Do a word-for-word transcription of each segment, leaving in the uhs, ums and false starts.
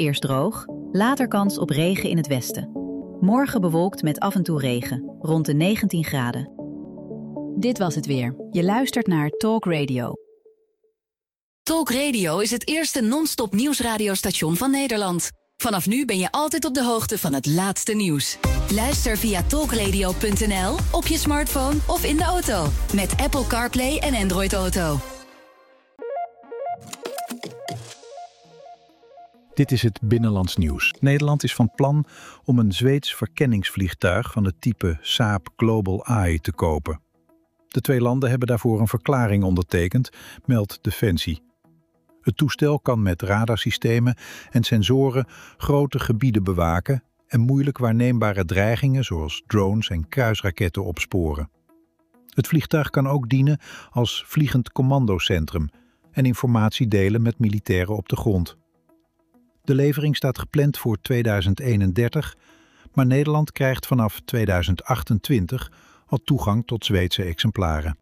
eerst droog, later kans op regen in het westen. Morgen bewolkt met af en toe regen, rond de negentien graden. Dit was het weer. Je luistert naar Talk Radio. Talk Radio is het eerste non-stop nieuwsradiostation van Nederland. Vanaf nu ben je altijd op de hoogte van het laatste nieuws. Luister via talkradio punt n l, op je smartphone of in de auto. Met Apple CarPlay en Android Auto. Dit is het Binnenlands Nieuws. Nederland is van plan om een Zweeds verkenningsvliegtuig van het type Saab Global Eye te kopen. De twee landen hebben daarvoor een verklaring ondertekend, meldt Defensie. Het toestel kan met radarsystemen en sensoren grote gebieden bewaken en moeilijk waarneembare dreigingen zoals drones en kruisraketten opsporen. Het vliegtuig kan ook dienen als vliegend commandocentrum en informatie delen met militairen op de grond. De levering staat gepland voor tweeduizend eenendertig, maar Nederland krijgt vanaf tweeduizend achtentwintig al toegang tot Zweedse exemplaren.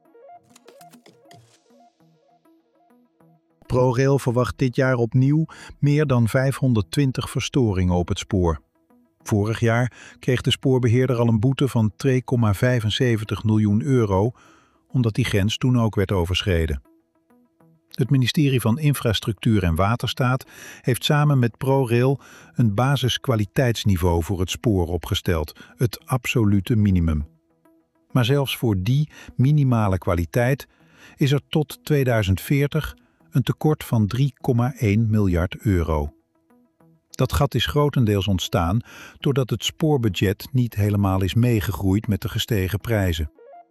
ProRail verwacht dit jaar opnieuw meer dan vijfhonderdtwintig verstoringen op het spoor. Vorig jaar kreeg de spoorbeheerder al een boete van twee komma vijfenzeventig miljoen euro, omdat die grens toen ook werd overschreden. Het ministerie van Infrastructuur en Waterstaat heeft samen met ProRail een basiskwaliteitsniveau voor het spoor opgesteld, het absolute minimum. Maar zelfs voor die minimale kwaliteit is er tot tweeduizend veertig een tekort van drie komma één miljard euro. Dat gat is grotendeels ontstaan doordat het spoorbudget niet helemaal is meegegroeid met de gestegen prijzen.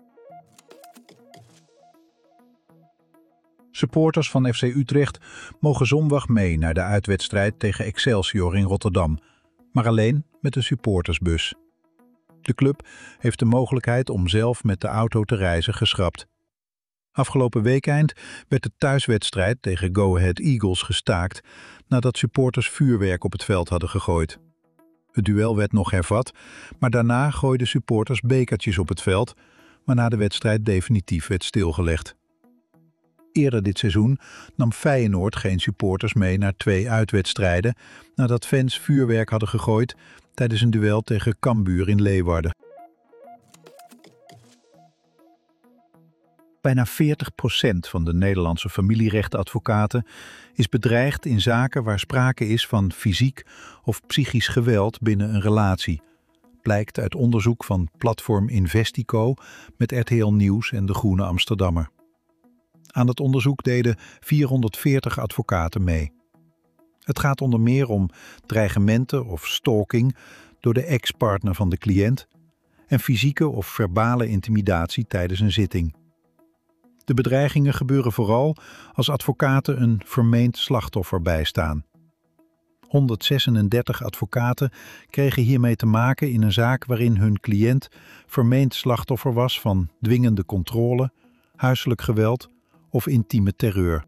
Supporters van F C Utrecht mogen zondag mee naar de uitwedstrijd tegen Excelsior in Rotterdam, maar alleen met de supportersbus. De club heeft de mogelijkheid om zelf met de auto te reizen geschrapt. Afgelopen weekeind werd de thuiswedstrijd tegen Go Ahead Eagles gestaakt nadat supporters vuurwerk op het veld hadden gegooid. Het duel werd nog hervat, maar daarna gooiden supporters bekertjes op het veld, waarna de wedstrijd definitief werd stilgelegd. Eerder dit seizoen nam Feyenoord geen supporters mee naar twee uitwedstrijden nadat fans vuurwerk hadden gegooid tijdens een duel tegen Cambuur in Leeuwarden. Bijna veertig procent van de Nederlandse familierechtadvocaten is bedreigd in zaken waar sprake is van fysiek of psychisch geweld binnen een relatie, blijkt uit onderzoek van platform Investico met R T L Nieuws en De Groene Amsterdammer. Aan het onderzoek deden vierhonderdveertig advocaten mee. Het gaat onder meer om dreigementen of stalking door de ex-partner van de cliënt en fysieke of verbale intimidatie tijdens een zitting. De bedreigingen gebeuren vooral als advocaten een vermeend slachtoffer bijstaan. honderdzesendertig advocaten kregen hiermee te maken in een zaak waarin hun cliënt vermeend slachtoffer was van dwingende controle, huiselijk geweld of intieme terreur.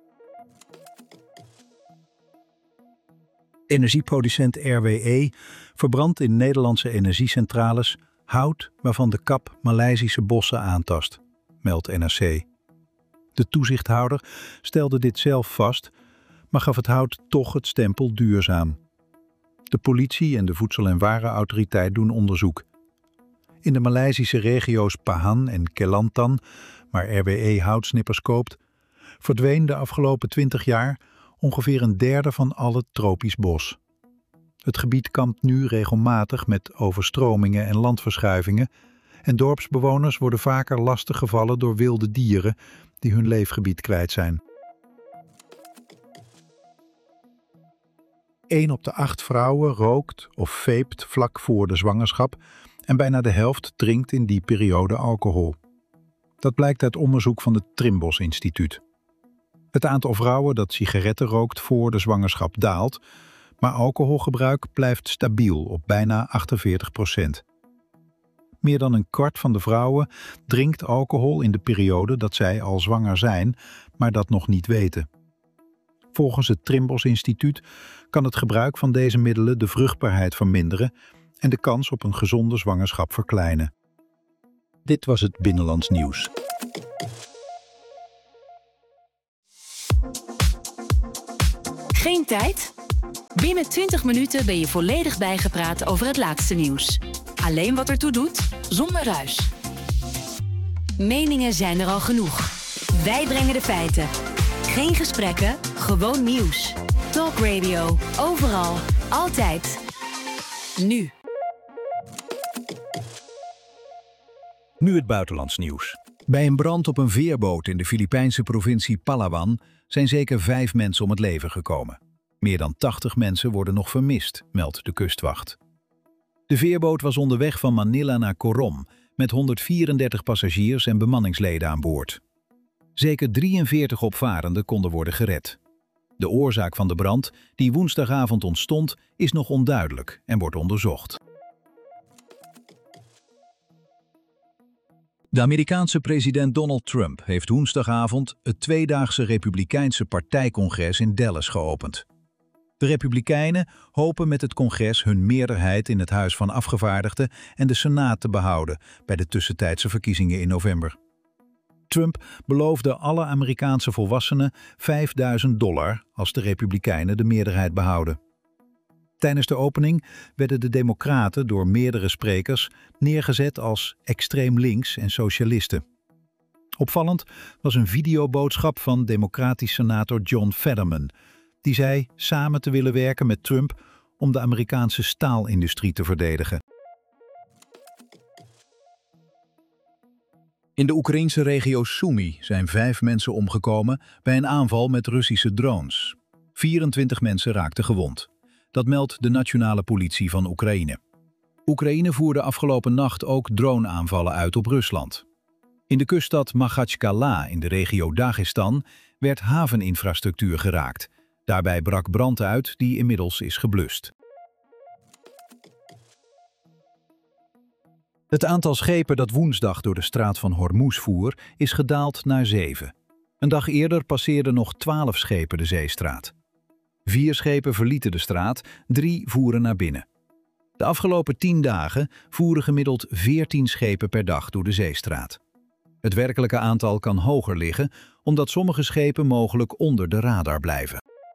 Energieproducent R W E verbrandt in Nederlandse energiecentrales hout waarvan de kap Maleisische bossen aantast, meldt N R C. De toezichthouder stelde dit zelf vast, maar gaf het hout toch het stempel duurzaam. De politie en de Voedsel- en Warenautoriteit doen onderzoek. In de Maleisische regio's Pahang en Kelantan, waar R W E houtsnippers koopt, verdween de afgelopen twintig jaar ongeveer een derde van al het tropisch bos. Het gebied kampt nu regelmatig met overstromingen en landverschuivingen en dorpsbewoners worden vaker lastiggevallen door wilde dieren die hun leefgebied kwijt zijn. Eén op de acht vrouwen rookt of veept vlak voor de zwangerschap en bijna de helft drinkt in die periode alcohol. Dat blijkt uit onderzoek van het Trimbos Instituut. Het aantal vrouwen dat sigaretten rookt voor de zwangerschap daalt, maar alcoholgebruik blijft stabiel op bijna achtenveertig procent. Meer dan een kwart van de vrouwen drinkt alcohol in de periode dat zij al zwanger zijn, maar dat nog niet weten. Volgens het Trimbos Instituut kan het gebruik van deze middelen de vruchtbaarheid verminderen en de kans op een gezonde zwangerschap verkleinen. Dit was het Binnenlands Nieuws. Geen tijd? Binnen twintig minuten ben je volledig bijgepraat over het laatste nieuws. Alleen wat ertoe doet, zonder ruis. Meningen zijn er al genoeg. Wij brengen de feiten. Geen gesprekken, gewoon nieuws. Talk Radio, overal, altijd. Nu. Nu het buitenlands nieuws. Bij een brand op een veerboot in de Filipijnse provincie Palawan zijn zeker vijf mensen om het leven gekomen. Meer dan tachtig mensen worden nog vermist, meldt de kustwacht. De veerboot was onderweg van Manila naar Coron met honderdvierendertig passagiers en bemanningsleden aan boord. Zeker drieënveertig opvarenden konden worden gered. De oorzaak van de brand, die woensdagavond ontstond, is nog onduidelijk en wordt onderzocht. De Amerikaanse president Donald Trump heeft woensdagavond het tweedaagse Republikeinse partijcongres in Dallas geopend. De Republikeinen hopen met het congres hun meerderheid in het Huis van Afgevaardigden en de Senaat te behouden bij de tussentijdse verkiezingen in november. Trump beloofde alle Amerikaanse volwassenen vijfduizend dollar als de Republikeinen de meerderheid behouden. Tijdens de opening werden de Democraten door meerdere sprekers neergezet als extreem links en socialisten. Opvallend was een videoboodschap van democratisch senator John Fetterman, die zei samen te willen werken met Trump om de Amerikaanse staalindustrie te verdedigen. In de Oekraïense regio Sumy zijn vijf mensen omgekomen bij een aanval met Russische drones. vierentwintig mensen raakten gewond. Dat meldt de nationale politie van Oekraïne. Oekraïne voerde afgelopen nacht ook droneaanvallen uit op Rusland. In de kuststad Magatchkala in de regio Dagestan werd haveninfrastructuur geraakt. Daarbij brak brand uit die inmiddels is geblust. Het aantal schepen dat woensdag door de straat van Hormuz voer is gedaald naar zeven. Een dag eerder passeerden nog twaalf schepen de zeestraat. Vier schepen verlieten de straat, drie voeren naar binnen. De afgelopen tien dagen voeren gemiddeld veertien schepen per dag door de zeestraat. Het werkelijke aantal kan hoger liggen, omdat sommige schepen mogelijk onder de radar blijven.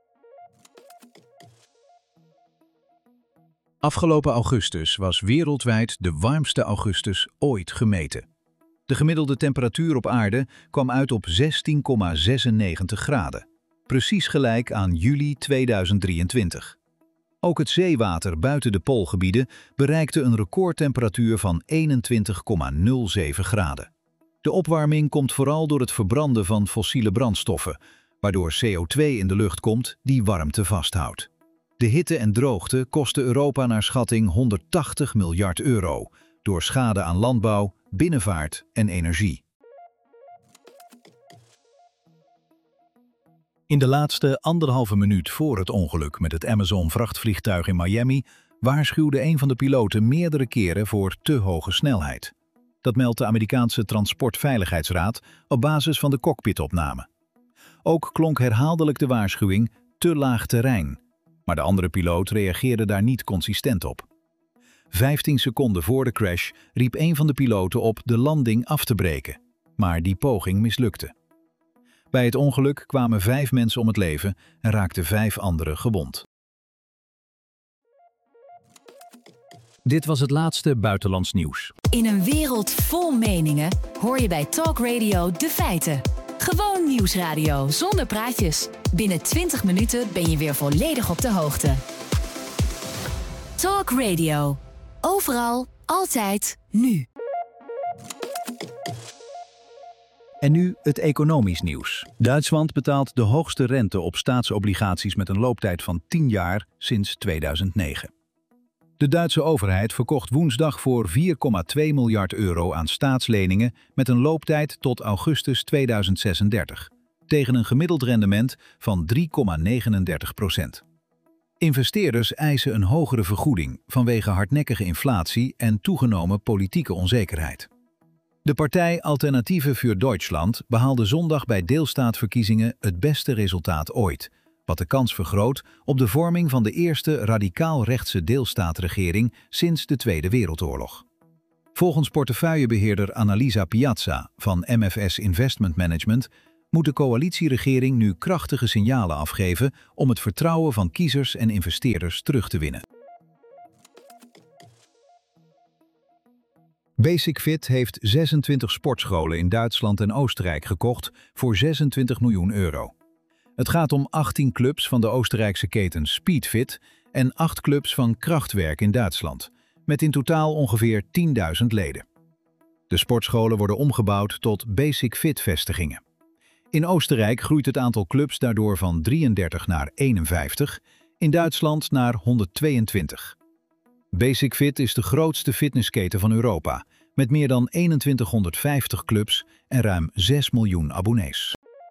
Afgelopen augustus was wereldwijd de warmste augustus ooit gemeten. De gemiddelde temperatuur op aarde kwam uit op zestien komma zesennegentig graden. Precies gelijk aan juli tweeduizend drieëntwintig. Ook het zeewater buiten de poolgebieden bereikte een recordtemperatuur van eenentwintig komma nul zeven graden. De opwarming komt vooral door het verbranden van fossiele brandstoffen, waardoor C O twee in de lucht komt die warmte vasthoudt. De hitte en droogte kosten Europa naar schatting honderdtachtig miljard euro, door schade aan landbouw, binnenvaart en energie. In de laatste anderhalve minuut voor het ongeluk met het Amazon-vrachtvliegtuig in Miami waarschuwde een van de piloten meerdere keren voor te hoge snelheid. Dat meldt de Amerikaanse Transportveiligheidsraad op basis van de cockpitopname. Ook klonk herhaaldelijk de waarschuwing te laag terrein, maar de andere piloot reageerde daar niet consistent op. Vijftien seconden voor de crash riep een van de piloten op de landing af te breken, maar die poging mislukte. Bij het ongeluk kwamen vijf mensen om het leven en raakten vijf anderen gewond. Dit was het laatste buitenlands nieuws. In een wereld vol meningen hoor je bij Talk Radio de feiten. Gewoon nieuwsradio zonder praatjes. Binnen twintig minuten ben je weer volledig op de hoogte. Talk Radio. Overal, altijd, nu. En nu het economisch nieuws. Duitsland betaalt de hoogste rente op staatsobligaties met een looptijd van tien jaar sinds tweeduizend negen. De Duitse overheid verkocht woensdag voor vier komma twee miljard euro aan staatsleningen met een looptijd tot augustus tweeduizend zesendertig, tegen een gemiddeld rendement van drie komma negenendertig procent. Investeerders eisen een hogere vergoeding vanwege hardnekkige inflatie en toegenomen politieke onzekerheid. De partij Alternatieve für Deutschland behaalde zondag bij deelstaatverkiezingen het beste resultaat ooit, wat de kans vergroot op de vorming van de eerste radicaal-rechtse deelstaatregering sinds de Tweede Wereldoorlog. Volgens portefeuillebeheerder Annalisa Piazza van M F S Investment Management moet de coalitieregering nu krachtige signalen afgeven om het vertrouwen van kiezers en investeerders terug te winnen. Basic-Fit heeft zesentwintig sportscholen in Duitsland en Oostenrijk gekocht voor zesentwintig miljoen euro. Het gaat om achttien clubs van de Oostenrijkse keten Speedfit en acht clubs van Krachtwerk in Duitsland, met in totaal ongeveer tienduizend leden. De sportscholen worden omgebouwd tot Basic-Fit-vestigingen. In Oostenrijk groeit het aantal clubs daardoor van drieëndertig naar eenenvijftig, in Duitsland naar honderdtweeëntwintig. Basic-Fit is de grootste fitnessketen van Europa, met meer dan eenentwintighonderdvijftig clubs en ruim zes miljoen abonnees.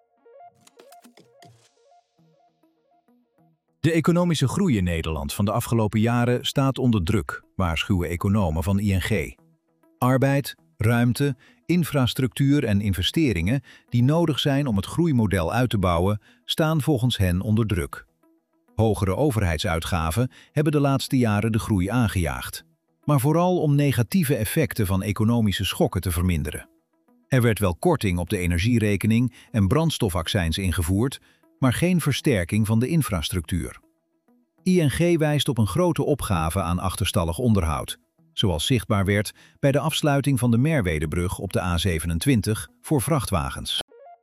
De economische groei in Nederland van de afgelopen jaren staat onder druk, waarschuwen economen van I N G. Arbeid, ruimte, infrastructuur en investeringen die nodig zijn om het groeimodel uit te bouwen, staan volgens hen onder druk. Hogere overheidsuitgaven hebben de laatste jaren de groei aangejaagd, maar vooral om negatieve effecten van economische schokken te verminderen. Er werd wel korting op de energierekening en brandstofaccijns ingevoerd, maar geen versterking van de infrastructuur. I N G wijst op een grote opgave aan achterstallig onderhoud, zoals zichtbaar werd bij de afsluiting van de Merwedebrug op de A zevenentwintig voor vrachtwagens.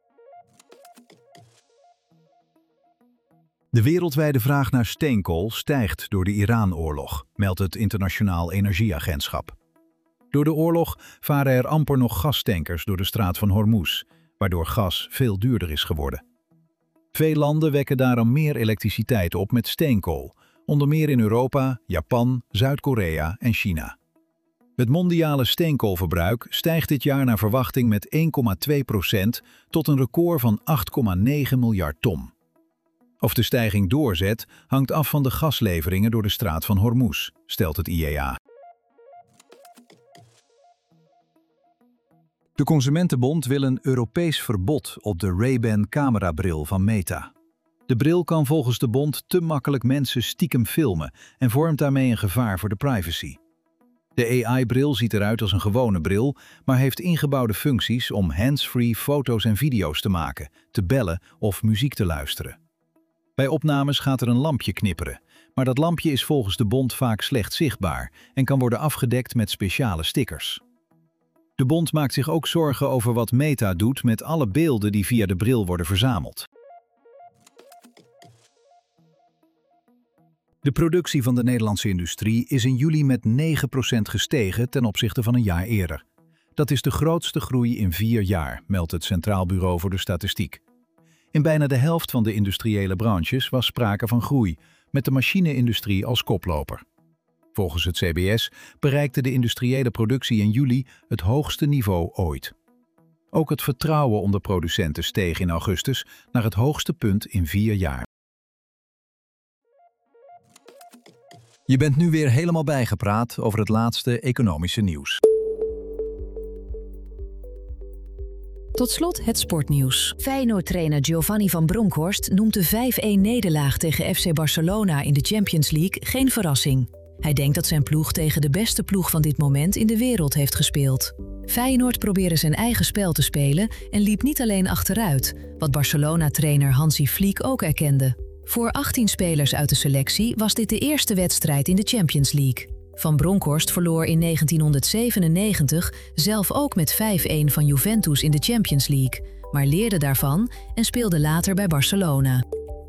De wereldwijde vraag naar steenkool stijgt door de Iran-oorlog, meldt het Internationaal Energieagentschap. Door de oorlog varen er amper nog gastankers door de straat van Hormuz, waardoor gas veel duurder is geworden. Veel landen wekken daarom meer elektriciteit op met steenkool, onder meer in Europa, Japan, Zuid-Korea en China. Het mondiale steenkoolverbruik stijgt dit jaar naar verwachting met één komma twee procent tot een record van acht komma negen miljard ton. Of de stijging doorzet, hangt af van de gasleveringen door de straat van Hormuz, stelt het I E A. De Consumentenbond wil een Europees verbod op de Ray-Ban camerabril van Meta. De bril kan volgens de bond te makkelijk mensen stiekem filmen en vormt daarmee een gevaar voor de privacy. De A I-bril ziet eruit als een gewone bril, maar heeft ingebouwde functies om hands-free foto's en video's te maken, te bellen of muziek te luisteren. Bij opnames gaat er een lampje knipperen, maar dat lampje is volgens de bond vaak slecht zichtbaar en kan worden afgedekt met speciale stickers. De bond maakt zich ook zorgen over wat Meta doet met alle beelden die via de bril worden verzameld. De productie van de Nederlandse industrie is in juli met negen procent gestegen ten opzichte van een jaar eerder. Dat is de grootste groei in vier jaar, meldt het Centraal Bureau voor de Statistiek. In bijna de helft van de industriële branches was sprake van groei, met de machine-industrie als koploper. Volgens het C B S bereikte de industriële productie in juli het hoogste niveau ooit. Ook het vertrouwen onder producenten steeg in augustus naar het hoogste punt in vier jaar. Je bent nu weer helemaal bijgepraat over het laatste economische nieuws. Tot slot het sportnieuws. Feyenoord-trainer Giovanni van Bronckhorst noemt de vijf-een-nederlaag tegen F C Barcelona in de Champions League geen verrassing. Hij denkt dat zijn ploeg tegen de beste ploeg van dit moment in de wereld heeft gespeeld. Feyenoord probeerde zijn eigen spel te spelen en liep niet alleen achteruit, wat Barcelona-trainer Hansi Flick ook erkende. Voor achttien spelers uit de selectie was dit de eerste wedstrijd in de Champions League. Van Bronckhorst verloor in negentienhonderdzevenennegentig zelf ook met vijf-een van Juventus in de Champions League, maar leerde daarvan en speelde later bij Barcelona.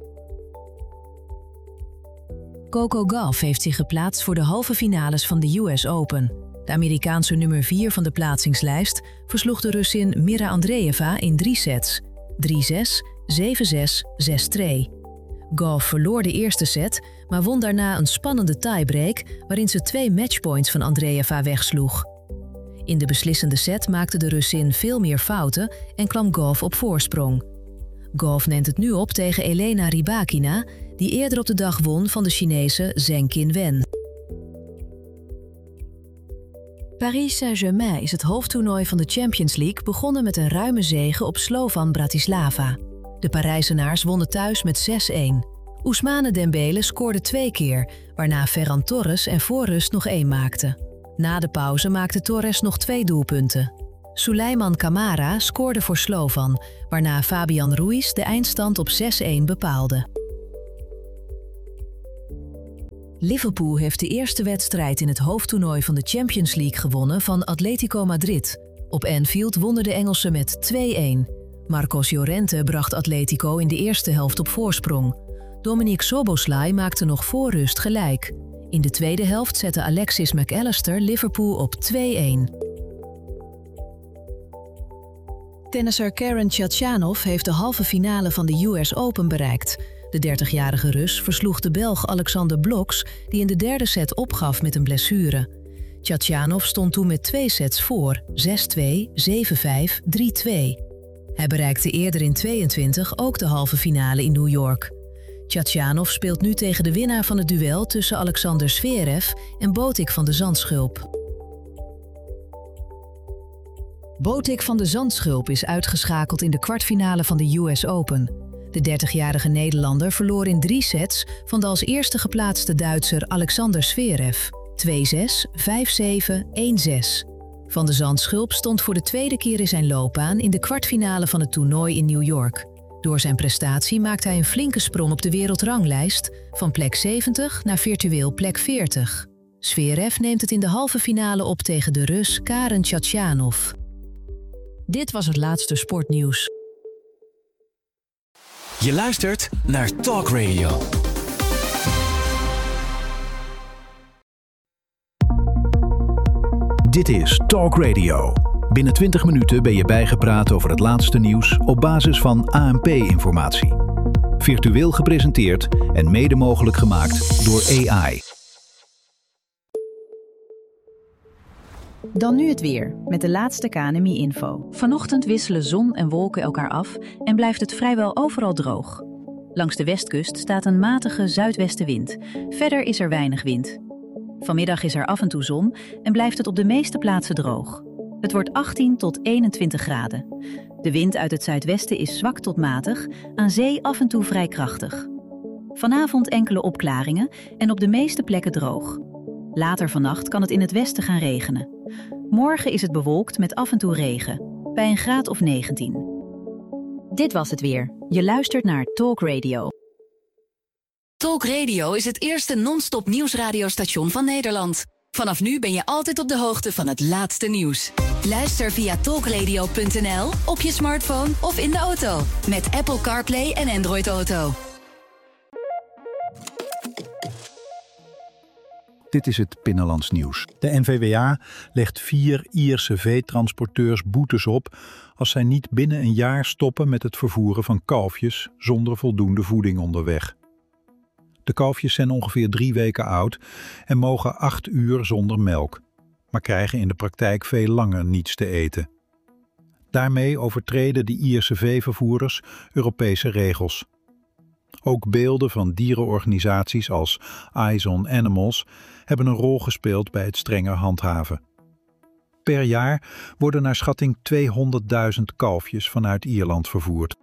Coco Gauff heeft zich geplaatst voor de halve finales van de U S Open. De Amerikaanse nummer vier van de plaatsingslijst versloeg de Russin Mira Andreeva in drie sets. drie zes, zeven zes, zes twee. Gauff verloor de eerste set, maar won daarna een spannende tiebreak waarin ze twee matchpoints van Andreeva wegsloeg. In de beslissende set maakte de Russin veel meer fouten en kwam Gauff op voorsprong. Gauff neemt het nu op tegen Elena Rybakina, die eerder op de dag won van de Chinese Zheng Qinwen. Paris Saint-Germain is het hoofdtoernooi van de Champions League begonnen met een ruime zege op Slovan Bratislava. De Parijzenaars wonnen thuis met zes-een. Ousmane Dembele scoorde twee keer, waarna Ferran Torres en voor rust nog één maakte. Na de pauze maakte Torres nog twee doelpunten. Suleiman Camara scoorde voor Slovan, waarna Fabian Ruiz de eindstand op zes-een bepaalde. Liverpool heeft de eerste wedstrijd in het hoofdtoernooi van de Champions League gewonnen van Atletico Madrid. Op Anfield wonnen de Engelsen met twee-een. Marcos Llorente bracht Atletico in de eerste helft op voorsprong. Dominique Szoboszlai maakte nog voor rust gelijk. In de tweede helft zette Alexis McAllister Liverpool op twee-een. Tennisser Karen Khachanov heeft de halve finale van de U S Open bereikt. De dertigjarige Rus versloeg de Belg Alexander Bloks, die in de derde set opgaf met een blessure. Khachanov stond toen met twee sets voor, zes-twee, zeven-vijf, drie-twee. Hij bereikte eerder in tweeëntwintig ook de halve finale in New York. Khachanov speelt nu tegen de winnaar van het duel tussen Alexander Zverev en Botic van de Zandschulp. Botic van de Zandschulp is uitgeschakeld in de kwartfinale van de U S Open. De dertigjarige Nederlander verloor in drie sets van de als eerste geplaatste Duitser Alexander Zverev. twee-zes, vijf-zeven, één-zes. Van de Zandschulp stond voor de tweede keer in zijn loopbaan in de kwartfinale van het toernooi in New York. Door zijn prestatie maakte hij een flinke sprong op de wereldranglijst, van plek zeventig naar virtueel plek veertig. Zverev neemt het in de halve finale op tegen de Rus Karen Khachanov. Dit was het laatste sportnieuws. Je luistert naar Talk Radio. Dit is Talk Radio. Binnen twintig minuten ben je bijgepraat over het laatste nieuws op basis van A N P-informatie. Virtueel gepresenteerd en mede mogelijk gemaakt door A I. Dan nu het weer, met de laatste K N M I-info. Vanochtend wisselen zon en wolken elkaar af en blijft het vrijwel overal droog. Langs de westkust staat een matige zuidwestenwind. Verder is er weinig wind. Vanmiddag is er af en toe zon en blijft het op de meeste plaatsen droog. Het wordt achttien tot eenentwintig graden. De wind uit het zuidwesten is zwak tot matig, aan zee af en toe vrij krachtig. Vanavond enkele opklaringen en op de meeste plekken droog. Later vannacht kan het in het westen gaan regenen. Morgen is het bewolkt met af en toe regen, bij een graad of negentien. Dit was het weer. Je luistert naar Talk Radio. Talk Radio is het eerste non-stop nieuwsradiostation van Nederland. Vanaf nu ben je altijd op de hoogte van het laatste nieuws. Luister via talkradio punt n l, op je smartphone of in de auto. Met Apple CarPlay en Android Auto. Dit is het Binnenlands nieuws. De N V W A legt vier Ierse veetransporteurs boetes op als zij niet binnen een jaar stoppen met het vervoeren van kalfjes zonder voldoende voeding onderweg. De kalfjes zijn ongeveer drie weken oud en mogen acht uur zonder melk, maar krijgen in de praktijk veel langer niets te eten. Daarmee overtreden de Ierse veevervoerders Europese regels. Ook beelden van dierenorganisaties als Eyes on Animals hebben een rol gespeeld bij het strenger handhaven. Per jaar worden naar schatting tweehonderdduizend kalfjes vanuit Ierland vervoerd.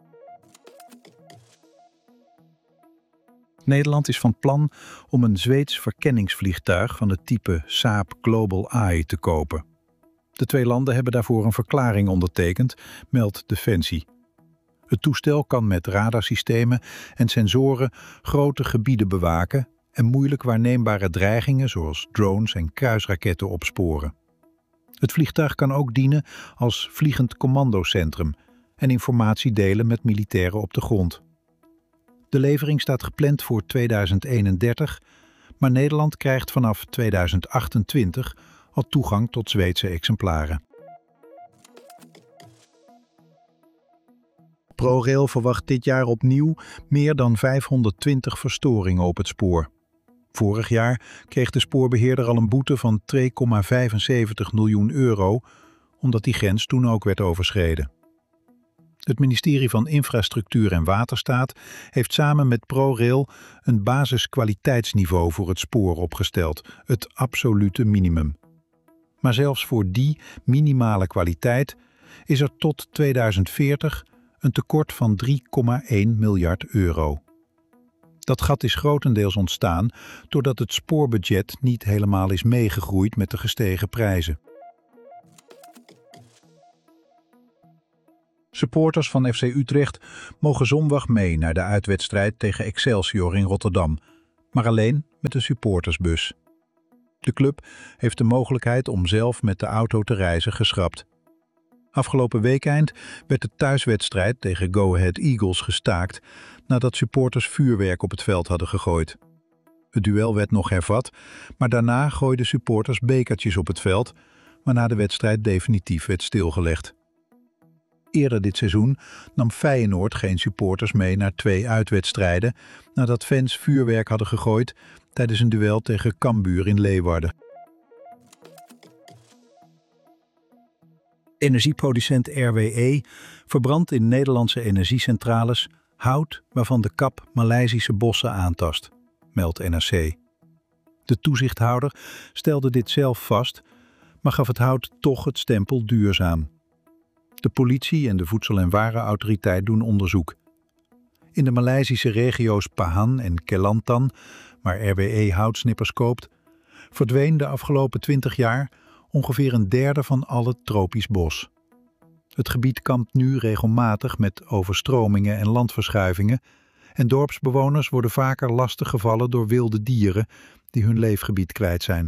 Nederland is van plan om een Zweeds verkenningsvliegtuig van het type Saab Global Eye te kopen. De twee landen hebben daarvoor een verklaring ondertekend, meldt Defensie. Het toestel kan met radarsystemen en sensoren grote gebieden bewaken en moeilijk waarneembare dreigingen zoals drones en kruisraketten opsporen. Het vliegtuig kan ook dienen als vliegend commandocentrum en informatie delen met militairen op de grond. De levering staat gepland voor tweeduizend eenendertig, maar Nederland krijgt vanaf tweeduizend achtentwintig al toegang tot Zweedse exemplaren. ProRail verwacht dit jaar opnieuw meer dan vijfhonderdtwintig verstoringen op het spoor. Vorig jaar kreeg de spoorbeheerder al een boete van twee komma vijfenzeventig miljoen euro, omdat die grens toen ook werd overschreden. Het ministerie van Infrastructuur en Waterstaat heeft samen met ProRail een basiskwaliteitsniveau voor het spoor opgesteld, het absolute minimum. Maar zelfs voor die minimale kwaliteit is er tot tweeduizend veertig een tekort van drie komma één miljard euro. Dat gat is grotendeels ontstaan doordat het spoorbudget niet helemaal is meegegroeid met de gestegen prijzen. Supporters van F C Utrecht mogen zondag mee naar de uitwedstrijd tegen Excelsior in Rotterdam, maar alleen met de supportersbus. De club heeft de mogelijkheid om zelf met de auto te reizen geschrapt. Afgelopen weekeind werd de thuiswedstrijd tegen Go Ahead Eagles gestaakt nadat supporters vuurwerk op het veld hadden gegooid. Het duel werd nog hervat, maar daarna gooiden supporters bekertjes op het veld, waarna de wedstrijd definitief werd stilgelegd. Eerder dit seizoen nam Feyenoord geen supporters mee naar twee uitwedstrijden nadat fans vuurwerk hadden gegooid tijdens een duel tegen Cambuur in Leeuwarden. Energieproducent R W E verbrandt in Nederlandse energiecentrales hout waarvan de kap Maleisische bossen aantast, meldt N R C. De toezichthouder stelde dit zelf vast, maar gaf het hout toch het stempel duurzaam. De politie en de Voedsel- en Warenautoriteit doen onderzoek. In de Maleisische regio's Pahang en Kelantan, waar R W E houtsnippers koopt, verdween de afgelopen twintig jaar ongeveer een derde van al het tropisch bos. Het gebied kampt nu regelmatig met overstromingen en landverschuivingen en dorpsbewoners worden vaker lastiggevallen door wilde dieren die hun leefgebied kwijt zijn.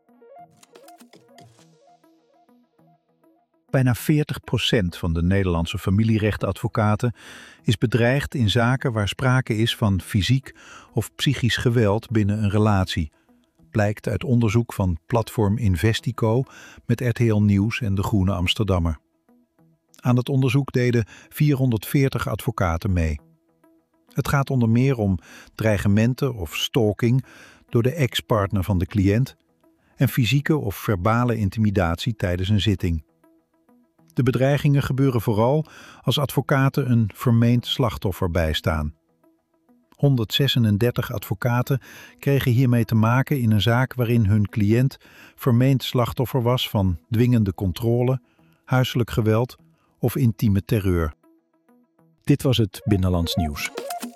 Bijna veertig procent van de Nederlandse familierechtadvocaten is bedreigd in zaken waar sprake is van fysiek of psychisch geweld binnen een relatie, blijkt uit onderzoek van platform Investico met R T L Nieuws en De Groene Amsterdammer. Aan het onderzoek deden vierhonderdveertig advocaten mee. Het gaat onder meer om dreigementen of stalking door de ex-partner van de cliënt en fysieke of verbale intimidatie tijdens een zitting. De bedreigingen gebeuren vooral als advocaten een vermeend slachtoffer bijstaan. honderdzesendertig advocaten kregen hiermee te maken in een zaak waarin hun cliënt vermeend slachtoffer was van dwingende controle, huiselijk geweld of intieme terreur. Dit was het Binnenlands Nieuws.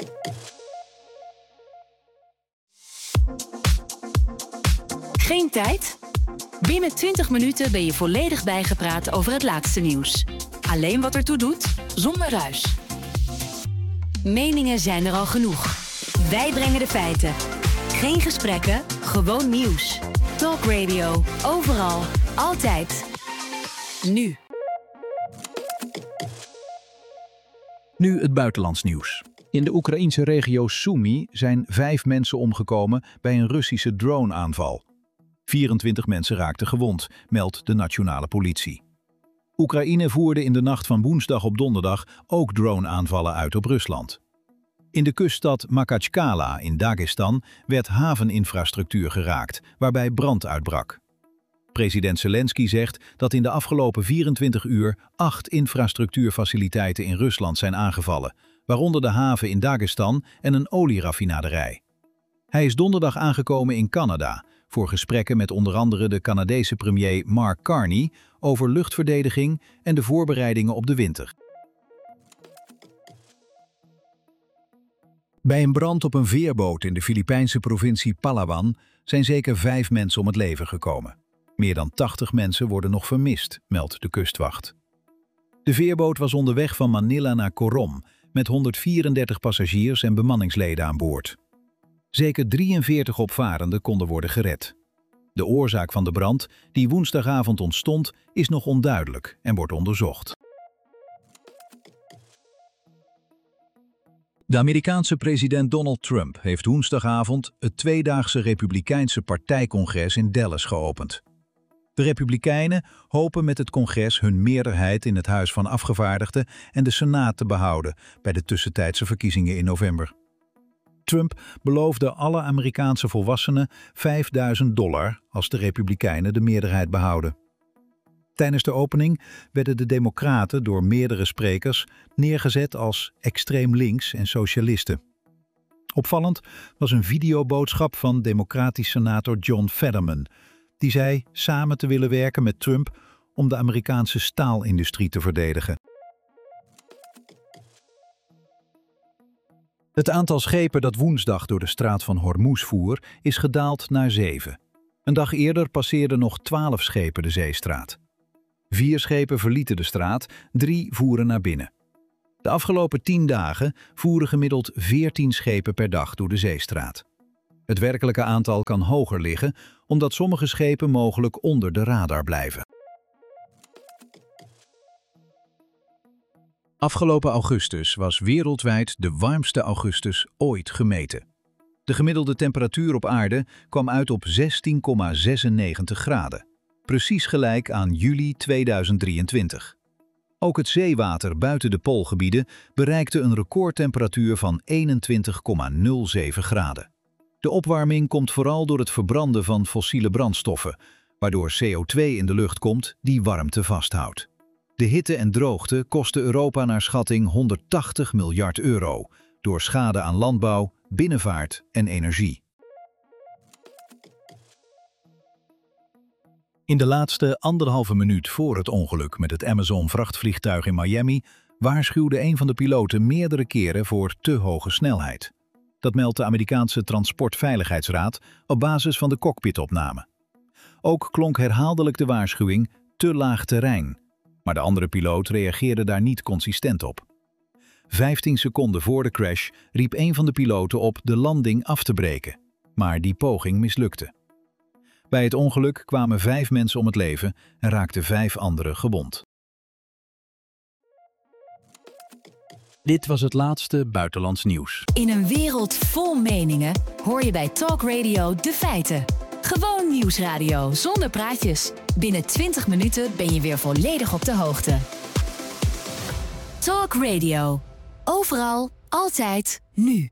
Geen tijd? Binnen twintig minuten ben je volledig bijgepraat over het laatste nieuws. Alleen wat ertoe doet, zonder ruis. Meningen zijn er al genoeg. Wij brengen de feiten. Geen gesprekken, gewoon nieuws. Talk Radio, overal, altijd. Nu. Nu het buitenlands nieuws. In de Oekraïense regio Sumy zijn vijf mensen omgekomen bij een Russische droneaanval. vierentwintig mensen raakten gewond, meldt de nationale politie. Oekraïne voerde in de nacht van woensdag op donderdag ook droneaanvallen uit op Rusland. In de kuststad Makhatchkala in Dagestan werd haveninfrastructuur geraakt, waarbij brand uitbrak. President Zelensky zegt dat in de afgelopen vierentwintig uur acht infrastructuurfaciliteiten in Rusland zijn aangevallen, waaronder de haven in Dagestan en een olieraffinaderij. Hij is donderdag aangekomen in Canada voor gesprekken met onder andere de Canadese premier Mark Carney over luchtverdediging en de voorbereidingen op de winter. Bij een brand op een veerboot in de Filipijnse provincie Palawan zijn zeker vijf mensen om het leven gekomen. Meer dan tachtig mensen worden nog vermist, meldt de kustwacht. De veerboot was onderweg van Manila naar Corom met honderdvierendertig passagiers en bemanningsleden aan boord. Zeker drieënveertig opvarenden konden worden gered. De oorzaak van de brand, die woensdagavond ontstond, is nog onduidelijk en wordt onderzocht. De Amerikaanse president Donald Trump heeft woensdagavond het tweedaagse Republikeinse partijcongres in Dallas geopend. De Republikeinen hopen met het congres hun meerderheid in het Huis van Afgevaardigden en de Senaat te behouden bij de tussentijdse verkiezingen in november. Trump beloofde alle Amerikaanse volwassenen vijfduizend dollar als de Republikeinen de meerderheid behouden. Tijdens de opening werden de Democraten door meerdere sprekers neergezet als extreem links en socialisten. Opvallend was een videoboodschap van democratisch senator John Fetterman, die zei samen te willen werken met Trump om de Amerikaanse staalindustrie te verdedigen. Het aantal schepen dat woensdag door de straat van Hormuz voer is gedaald naar zeven. Een dag eerder passeerden nog twaalf schepen de zeestraat. Vier schepen verlieten de straat, drie voeren naar binnen. De afgelopen tien dagen voeren gemiddeld veertien schepen per dag door de zeestraat. Het werkelijke aantal kan hoger liggen, omdat sommige schepen mogelijk onder de radar blijven. Afgelopen augustus was wereldwijd de warmste augustus ooit gemeten. De gemiddelde temperatuur op aarde kwam uit op zestien komma zesennegentig graden, precies gelijk aan juli tweeduizend drieëntwintig. Ook het zeewater buiten de poolgebieden bereikte een recordtemperatuur van eenentwintig komma nul zeven graden. De opwarming komt vooral door het verbranden van fossiele brandstoffen, waardoor C O twee in de lucht komt die warmte vasthoudt. De hitte en droogte kosten Europa naar schatting honderdtachtig miljard euro, door schade aan landbouw, binnenvaart en energie. In de laatste anderhalve minuut voor het ongeluk met het Amazon-vrachtvliegtuig in Miami waarschuwde een van de piloten meerdere keren voor te hoge snelheid. Dat meldt de Amerikaanse Transportveiligheidsraad op basis van de cockpitopname. Ook klonk herhaaldelijk de waarschuwing te laag terrein, maar de andere piloot reageerde daar niet consistent op. Vijftien seconden voor de crash riep een van de piloten op de landing af te breken, maar die poging mislukte. Bij het ongeluk kwamen vijf mensen om het leven en raakten vijf anderen gewond. Dit was het laatste buitenlands nieuws. In een wereld vol meningen hoor je bij Talk Radio de feiten. Gewoon nieuwsradio zonder praatjes. Binnen twintig minuten ben je weer volledig op de hoogte. Talk Radio. Overal, altijd, nu.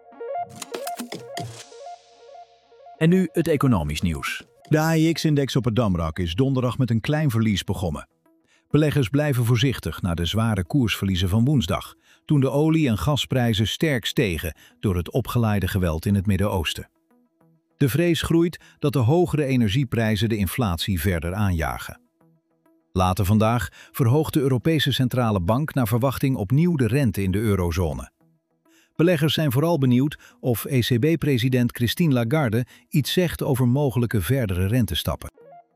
En nu het economisch nieuws. De A E X-index op het Damrak is donderdag met een klein verlies begonnen. Beleggers blijven voorzichtig na de zware koersverliezen van woensdag, toen de olie- en gasprijzen sterk stegen door het opgeleide geweld in het Midden-Oosten. De vrees groeit dat de hogere energieprijzen de inflatie verder aanjagen. Later vandaag verhoogt de Europese Centrale Bank naar verwachting opnieuw de rente in de eurozone. Beleggers zijn vooral benieuwd of E C B-president Christine Lagarde iets zegt over mogelijke verdere rentestappen.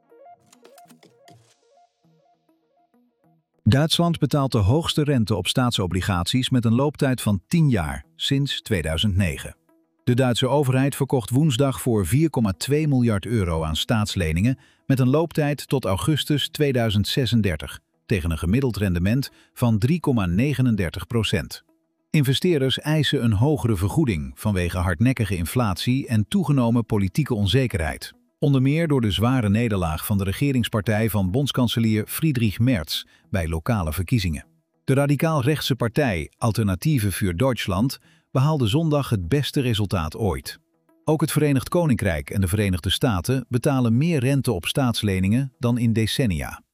Duitsland betaalt de hoogste rente op staatsobligaties met een looptijd van tien jaar, sinds tweeduizend negen. De Duitse overheid verkocht woensdag voor vier komma twee miljard euro aan staatsleningen met een looptijd tot augustus tweeduizend zesendertig, tegen een gemiddeld rendement van drie komma negenendertig procent. Investeerders eisen een hogere vergoeding vanwege hardnekkige inflatie en toegenomen politieke onzekerheid. Onder meer door de zware nederlaag van de regeringspartij van bondskanselier Friedrich Merz bij lokale verkiezingen. De radicaal-rechtse partij Alternative für Deutschland behaalde zondag het beste resultaat ooit. Ook het Verenigd Koninkrijk en de Verenigde Staten betalen meer rente op staatsleningen dan in decennia.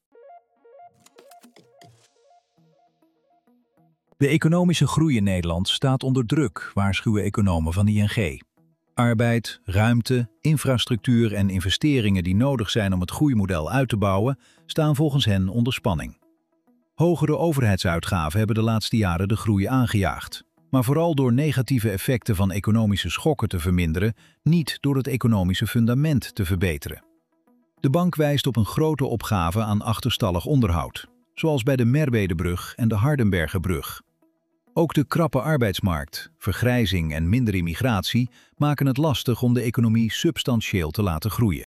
De economische groei in Nederland staat onder druk, waarschuwen economen van I N G. Arbeid, ruimte, infrastructuur en investeringen die nodig zijn om het groeimodel uit te bouwen, staan volgens hen onder spanning. Hogere overheidsuitgaven hebben de laatste jaren de groei aangejaagd, maar vooral door negatieve effecten van economische schokken te verminderen, niet door het economische fundament te verbeteren. De bank wijst op een grote opgave aan achterstallig onderhoud, zoals bij de Merwedebrug en de Hardenbergerbrug. Ook de krappe arbeidsmarkt, vergrijzing en minder immigratie maken het lastig om de economie substantieel te laten groeien.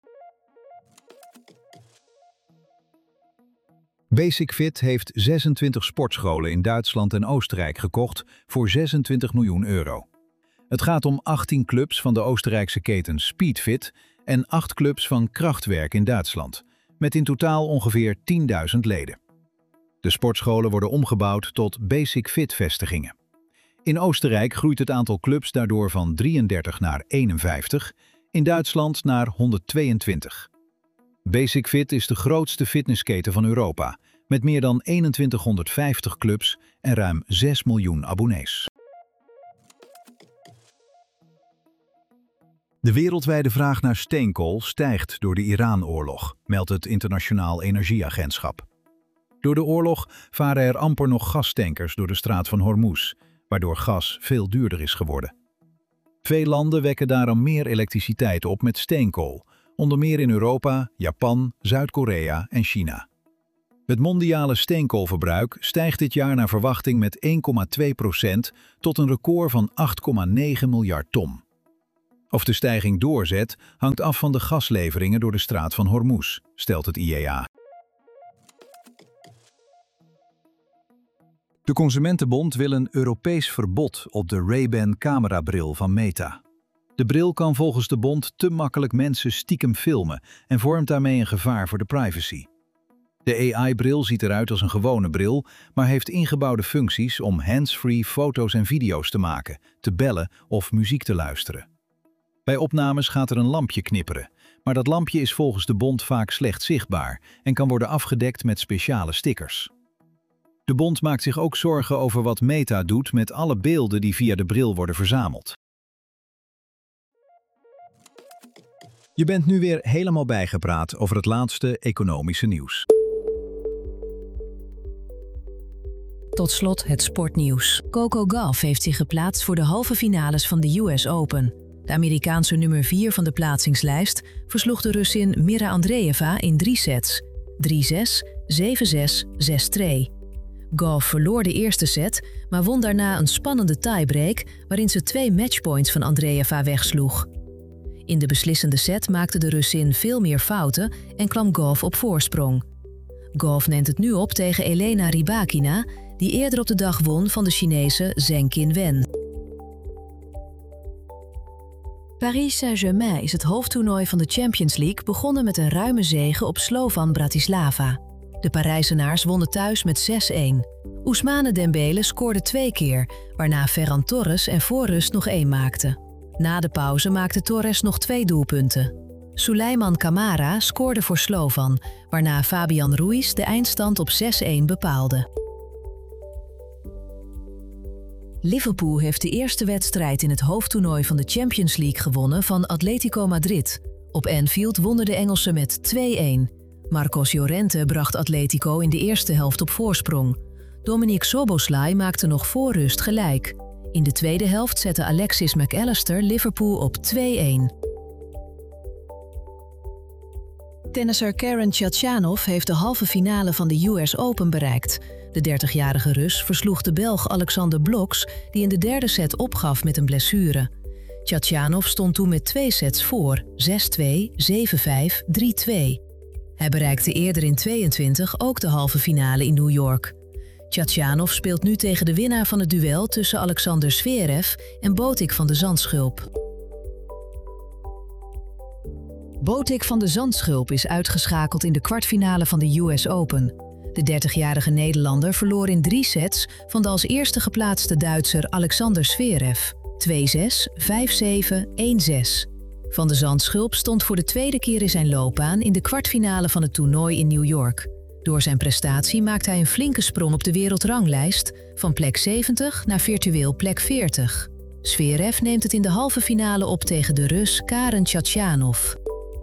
Basic-Fit heeft zesentwintig sportscholen in Duitsland en Oostenrijk gekocht voor zesentwintig miljoen euro. Het gaat om achttien clubs van de Oostenrijkse keten Speedfit en acht clubs van Krachtwerk in Duitsland, met in totaal ongeveer tienduizend leden. De sportscholen worden omgebouwd tot Basic-Fit-vestigingen. In Oostenrijk groeit het aantal clubs daardoor van drieëndertig naar eenenvijftig, in Duitsland naar honderdtweeëntwintig. Basic-Fit is de grootste fitnessketen van Europa, met meer dan eenentwintighonderdvijftig clubs en ruim zes miljoen abonnees. De wereldwijde vraag naar steenkool stijgt door de Iran-oorlog, meldt het Internationaal Energieagentschap. Door de oorlog varen er amper nog gastankers door de straat van Hormuz, waardoor gas veel duurder is geworden. Veel landen wekken daarom meer elektriciteit op met steenkool, onder meer in Europa, Japan, Zuid-Korea en China. Het mondiale steenkoolverbruik stijgt dit jaar naar verwachting met één komma twee procent tot een record van acht komma negen miljard ton. Of de stijging doorzet, hangt af van de gasleveringen door de straat van Hormuz, stelt het I E A. De Consumentenbond wil een Europees verbod op de Ray-Ban camerabril van Meta. De bril kan volgens de bond te makkelijk mensen stiekem filmen en vormt daarmee een gevaar voor de privacy. De A I-bril ziet eruit als een gewone bril, maar heeft ingebouwde functies om hands-free foto's en video's te maken, te bellen of muziek te luisteren. Bij opnames gaat er een lampje knipperen, maar dat lampje is volgens de bond vaak slecht zichtbaar en kan worden afgedekt met speciale stickers. De bond maakt zich ook zorgen over wat Meta doet met alle beelden die via de bril worden verzameld. Je bent nu weer helemaal bijgepraat over het laatste economische nieuws. Tot slot het sportnieuws. Coco Gauff heeft zich geplaatst voor de halve finales van de U S Open. De Amerikaanse nummer vier van de plaatsingslijst versloeg de Russin Mira Andreeva in drie sets. drie zes, zeven zes, zes twee. Gauff verloor de eerste set, maar won daarna een spannende tiebreak waarin ze twee matchpoints van Andreeva wegsloeg. In de beslissende set maakte de Russin veel meer fouten en kwam Gauff op voorsprong. Gauff neemt het nu op tegen Elena Rybakina, die eerder op de dag won van de Chinese Zheng Qinwen. Paris Saint-Germain is het hoofdtoernooi van de Champions League begonnen met een ruime zege op Slovan Bratislava. De Parijzenaars wonnen thuis met zes een. Ousmane Dembele scoorde twee keer, waarna Ferran Torres en voor rust nog één maakte. Na de pauze maakte Torres nog twee doelpunten. Souleymane Camara scoorde voor Slovan, waarna Fabian Ruiz de eindstand op zes een bepaalde. Liverpool heeft de eerste wedstrijd in het hoofdtoernooi van de Champions League gewonnen van Atletico Madrid. Op Anfield wonnen de Engelsen met twee een. Marcos Llorente bracht Atletico in de eerste helft op voorsprong. Dominic Szoboszlai maakte nog voor rust gelijk. In de tweede helft zette Alexis McAllister Liverpool op twee een. Tennisser Karen Khachanov heeft de halve finale van de U S Open bereikt. De dertigjarige Rus versloeg de Belg Alexander Bloks, die in de derde set opgaf met een blessure. Khachanov stond toen met twee sets voor, zes twee, zeven vijf, drie twee. Hij bereikte eerder in tweeëntwintig ook de halve finale in New York. Khachanov speelt nu tegen de winnaar van het duel tussen Alexander Zverev en Botic van de Zandschulp. Botic van de Zandschulp is uitgeschakeld in de kwartfinale van de U S Open. De dertigjarige Nederlander verloor in drie sets van de als eerste geplaatste Duitser Alexander Zverev. twee zes, vijf zeven, een zes. Van de Zandschulp stond voor de tweede keer in zijn loopbaan in de kwartfinale van het toernooi in New York. Door zijn prestatie maakt hij een flinke sprong op de wereldranglijst, van plek zeventig naar virtueel plek veertig. Zverev neemt het in de halve finale op tegen de Rus Karen Khachanov.